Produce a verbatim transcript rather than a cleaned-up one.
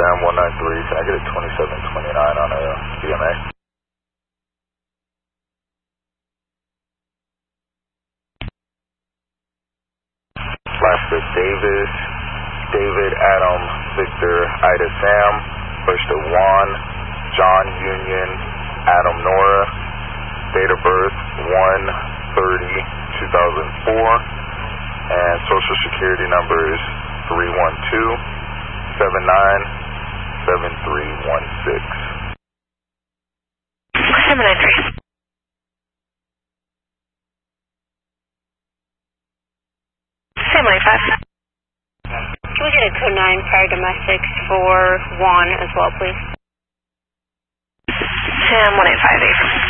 Sam one nine three, can I get a twenty-seven twenty-nine on a B M A? Last to Davis, David, Adam, Victor, Ida, Sam. First to Juan, John, Union, Adam, Nora. Date of birth one thirty two thousand four. And social security number is three one two seven nine seven three one six. seven nine three. seven nine five. Can we get a code nine prior domestics for Juan as well, please? Sam one eight five eight.